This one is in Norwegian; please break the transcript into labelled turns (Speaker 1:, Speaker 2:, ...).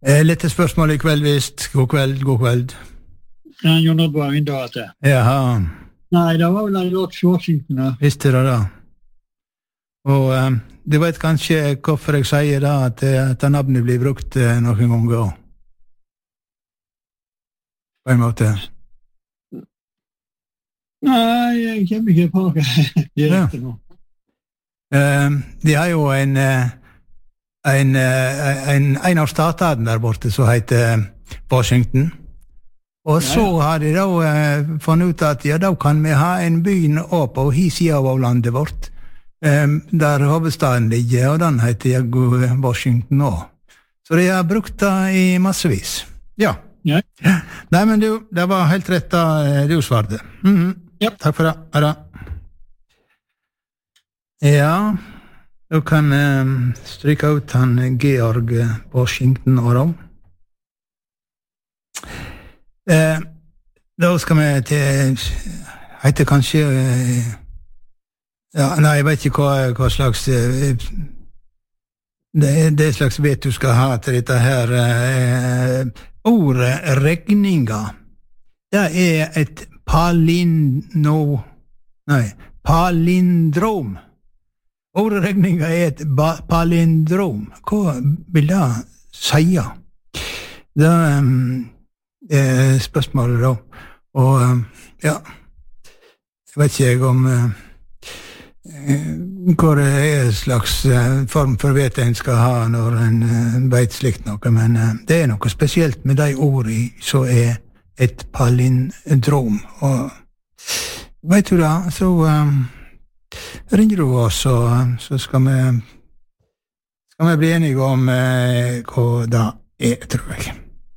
Speaker 1: Lite spørsmål I kveld, visst. God kveld.
Speaker 2: Ja, Jon Oddvar Vindate.
Speaker 1: Jaha.
Speaker 2: Nei, det var vel en George Washington da.
Speaker 1: Visste du det? Og du vet kanskje hvorfor jeg sier da, at navnet blir brukt noen ganger. På en måte.
Speaker 2: Nei, jeg kommer ikke på hva det er nå.
Speaker 1: De har jo en av statene der borte som heter Washington. Og så har de da funnet ut at ja, da kan vi ha en by på siden av landet vårt, der hovedstaden ligger, og den heter Washington også. Så de har brukt det I massevis. Ja. Nei, men du, det var helt rett da du svarte. Ja. Takk for det. Ha det. Ja, du kan stryke ut han Georg Washington og da. Da skal vi til heter kanskje ja, nei, jeg vet ikke hva slags det slags vet du skal ha til dette her ordet regninga. Det et palindrom. Ordet regninga et palindrom. Hva vil det si? Det spørsmålet da. Og ja, jeg vet ikke om hvor slags form for vet en skal ha når en vet slikt noe, men det noe spesielt med de ordene som et palindrom. Og vet du da, så ringer du oss, så skal vi bli enige om hva det tror jeg.